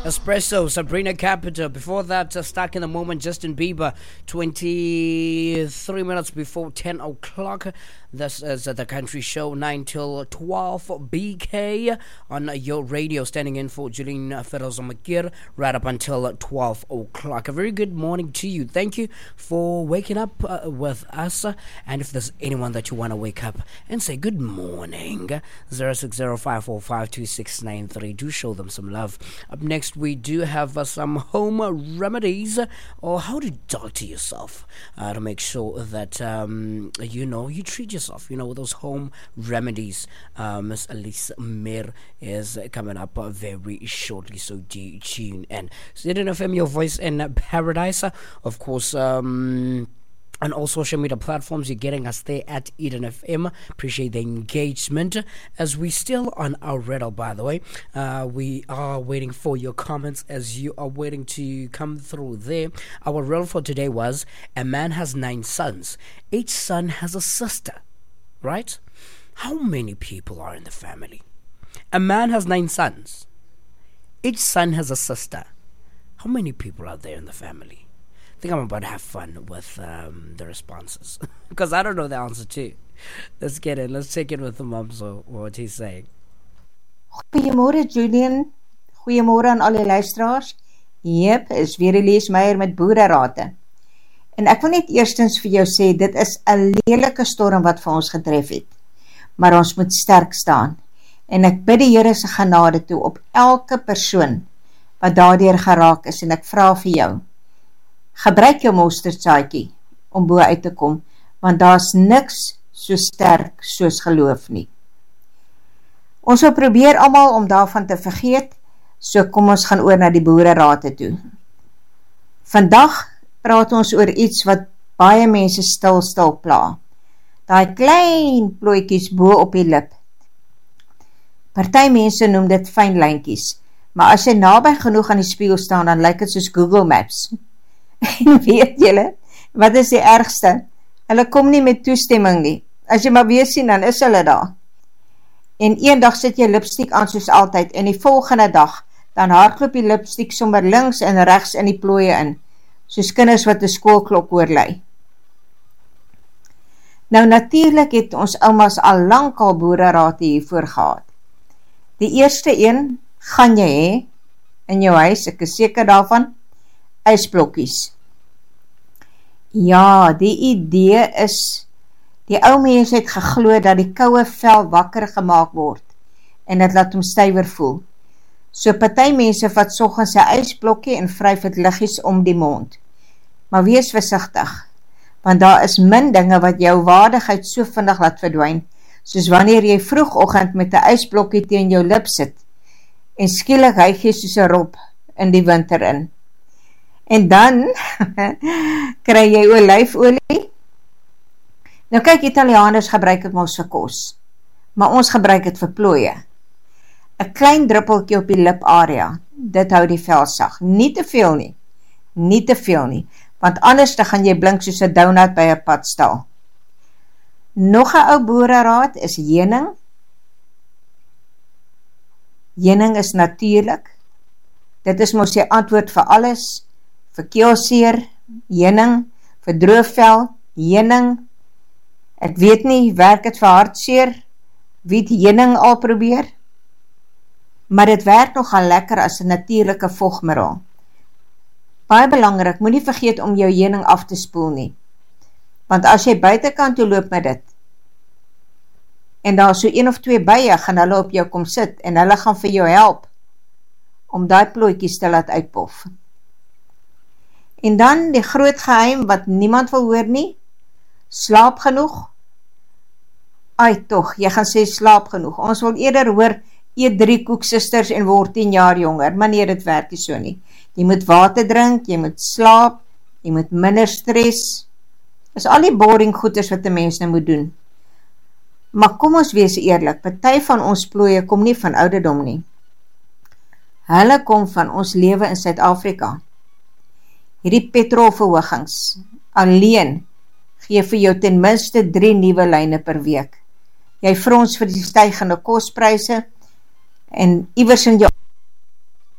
Espresso, Sabrina Carpenter. Before that, Stuck in the Moment, Justin Bieber. 23 minutes before 10 o'clock. This is the Country Show, 9 till 12. BK on your radio, standing in for Julian Feroz-Makir right up until 12 o'clock. A very good morning to you. Thank you for waking up with us. And if there's anyone that you want to wake up and say good morning, 0605452693. Do show them some love. Up next, we do have some home remedies, or how to talk to yourself to make sure that you treat yourself, with those home remedies. Miss Elise Mir is coming up very shortly, so do tune in. Eden FM, your voice in paradise. Of course, on all social media platforms, you're getting us there at Eden FM. Appreciate the engagement. As we still on our riddle, by the way, we are waiting for your comments as you are waiting to come through there. Our riddle for today was: a man has 9 sons. Each son has a sister, right? How many people are in the family? A man has 9 sons. Each son has a sister. How many people are there in the family? I think I'm about to have fun with the responses because I don't know the answer too. Let's get in. Let's check in with the mom, so what he's saying. Goeiemôre Julian. Goeiemôre aan al die luisteraars. Jep, is weer Elise Meyer met boererate. En ek wil net eerstens vir jou sê, dit is 'n lelike storm wat vir ons getref het. Maar ons moet sterk staan. En ek bid die Here se genade toe op elke persoon wat daardeur geraak is, en ek vra vir jou, gebruik jou mosterdsaadjie om bo uit te kom, want daar's niks so sterk soos geloof nie. Ons wil probeer almal om daarvan te vergeet, so kom ons gaan oor na die boererate toe. Vandag praat ons oor iets wat baie mense stil pla. Daai klein plooitjies bo op die lip. Party mense noem dit fyn lyntjies, maar as jy naby genoeg aan die spieël staan, dan lyk dit soos Google Maps. En weet julle, wat is die ergste? Hulle kom nie met toestemming nie. As jy maar weer sien, dan is hulle daar. En eendag sit jy lipstiek aan soos altyd, en die volgende dag, dan hardloop die lipstiek sommer links en regs in die plooie in, soos kinders wat 'n skoolklok oorlei. Nou natuurlik het ons oumas al lank al boererate hiervoor gehad. Die eerste een, gaan jy hê, in jou huis, ek is seker daarvan, ysblokkies. Ja, die idee is, die ou mens het geglo dat die koue vel wakker gemaak word, en dit laat hom stywer voel. So party mense vat soggens 'n ysblokkie en vryf dit liggies om die mond. Maar wees versigtig, want daar is min dinge wat jou waardigheid so vinnig laat verdwyn, soos wanneer jy vroegoggend met 'n ysblokkie teen jou lip sit, en skielik hyg jy soos 'n rob in die winter in. En dan kry jy olyfolie. Nou kyk, Italianers gebruik dit mos vir kos, maar ons gebruik dit vir plooie. 'n klein druppeltjie op die liparea, dit hou die vel sag. Nie te veel nie, want anders dan gaan jy blink soos 'n donut by 'n padstal. Nog 'n ou boereraad is heuning. Heuning is natuurlik. Dit is mos die antwoord vir alles. Vir keelseer, heuning, vir droogvel, heuning. Ek weet nie, werk dit vir hartseer? Wie het heuning al probeer? Maar dit werk nogal lekker as 'n natuurlike vogmiddel. Baie belangrik, moenie vergeet om jou heuning af te spoel nie. Want as jy buitekant toe loop met dit, en daar so 1 of 2 bye, gaan hulle op jou kom sit, en hulle gaan vir jou help, om daai plooitjies te laat uitpof. En dan die groot geheim wat niemand wil hoor nie, slaap genoeg. Ai tog, jy gaan sê slaap genoeg. Ons wil eerder hoor, eet 3 koeksisters en word 10 jaar jonger, maar nee, dit werk nie so nie. Jy moet water drink, jy moet slaap, jy moet minder stres. Is al die boring goeders wat die mens nou moet doen. Maar kom ons wees eerlik, party van ons plooie kom nie van ouderdom nie. Hulle kom van ons lewe in Suid-Afrika. Hierdie petrolverhogings alleen gee vir jou ten minste 3 nuwe lyne per week. Jy frons vir die stygende kospryse en iewers in jou